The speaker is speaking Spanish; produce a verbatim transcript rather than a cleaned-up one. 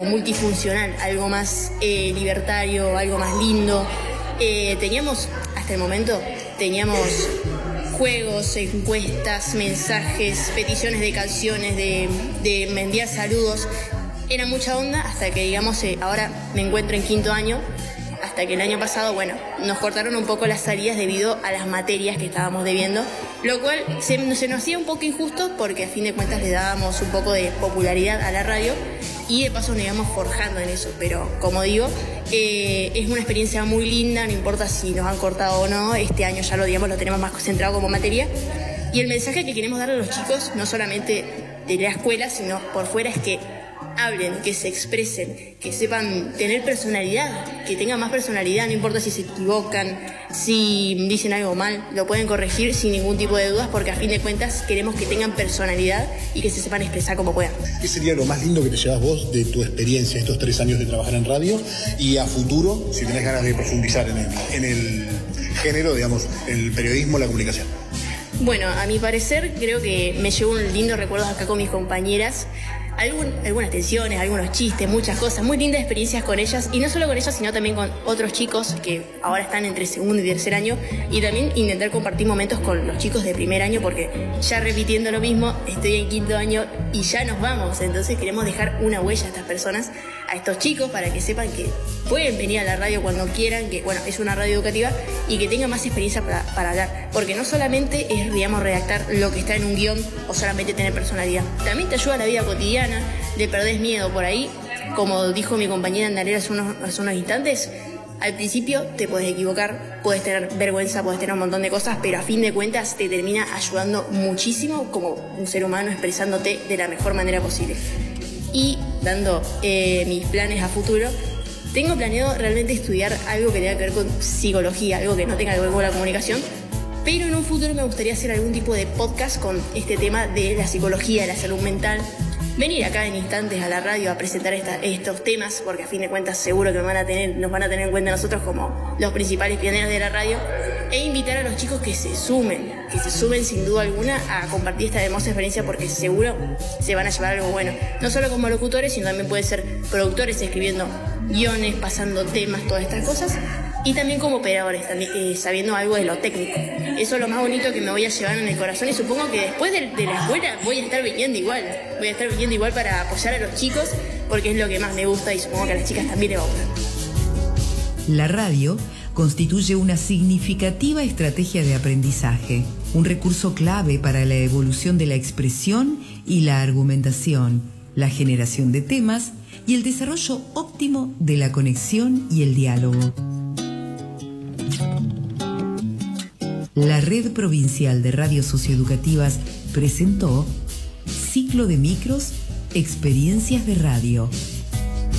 multifuncional, algo más eh, libertario, algo más lindo. Eh, teníamos, hasta el momento, teníamos juegos, encuestas, mensajes, peticiones de canciones, de, de enviar saludos. Era mucha onda hasta que, digamos, eh, ahora me encuentro en quinto año, hasta que el año pasado, bueno, nos cortaron un poco las salidas debido a las materias que estábamos debiendo, lo cual se, se nos hacía un poco injusto porque a fin de cuentas le dábamos un poco de popularidad a la radio y de paso nos íbamos forjando en eso, pero como digo, eh, es una experiencia muy linda, no importa si nos han cortado o no, este año ya lo, digamos, lo tenemos más concentrado como materia, y el mensaje que queremos darle a los chicos, no solamente de la escuela, sino por fuera, es que hablen, que se expresen, que sepan tener personalidad, que tengan más personalidad, no importa si se equivocan, si dicen algo mal, lo pueden corregir sin ningún tipo de dudas, porque a fin de cuentas queremos que tengan personalidad y que se sepan expresar como puedan. ¿Qué sería lo más lindo que te llevas vos de tu experiencia, estos tres años de trabajar en radio, y a futuro, si tenés ganas de profundizar en el, en el género, digamos, el periodismo, la comunicación? Bueno, a mi parecer creo que me llevo un lindo recuerdo acá con mis compañeras. Algún, algunas tensiones, algunos chistes, muchas cosas, muy lindas experiencias con ellas, y no solo con ellas, sino también con otros chicos que ahora están entre segundo y tercer año, y también intentar compartir momentos con los chicos de primer año, porque ya repitiendo lo mismo, estoy en quinto año y ya nos vamos, entonces queremos dejar una huella a estas personas, a estos chicos, para que sepan que pueden venir a la radio cuando quieran, que bueno, es una radio educativa, y que tengan más experiencia para, para hablar, porque no solamente es, digamos, redactar lo que está en un guión o solamente tener personalidad, también te ayuda a la vida cotidiana, le perdés miedo por ahí, como dijo mi compañera Andalera hace unos, hace unos instantes. Al principio te podés equivocar, puedes tener vergüenza, puedes tener un montón de cosas, pero a fin de cuentas te termina ayudando muchísimo como un ser humano, expresándote de la mejor manera posible. Y dando eh, mis planes a futuro, tengo planeado realmente estudiar algo que tenga que ver con psicología, algo que no tenga que ver con la comunicación, pero en un futuro me gustaría hacer algún tipo de podcast con este tema de la psicología, de la salud mental. Venir acá en instantes a la radio a presentar esta, estos temas, porque a fin de cuentas seguro que van a tener, nos van a tener en cuenta nosotros como los principales pioneros de la radio, e invitar a los chicos que se sumen, que se sumen sin duda alguna a compartir esta hermosa experiencia, porque seguro se van a llevar algo bueno, no solo como locutores, sino también pueden ser productores escribiendo guiones, pasando temas, todas estas cosas, y también como operadores, también, eh, sabiendo algo de lo técnico. Eso es lo más bonito que me voy a llevar en el corazón, y supongo que después de, de la escuela voy a estar viniendo igual, voy a estar viniendo igual para apoyar a los chicos, porque es lo que más me gusta y supongo que a las chicas también les va a gustar. La radio constituye una significativa estrategia de aprendizaje, un recurso clave para la evolución de la expresión y la argumentación, la generación de temas y el desarrollo óptimo de la conexión y el diálogo. La Red Provincial de Radios Socioeducativas presentó Ciclo de Micros, Experiencias de Radio.